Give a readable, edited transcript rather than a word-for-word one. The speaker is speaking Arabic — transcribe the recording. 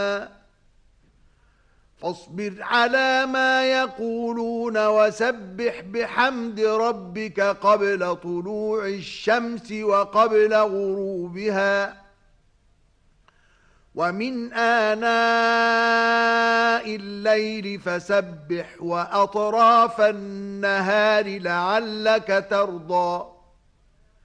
فاصبر على ما يقولون وسبح بحمد ربك قبل طلوع الشمس وقبل غروبها ومن آناء الليل فسبح وأطراف النهار لعلك ترضى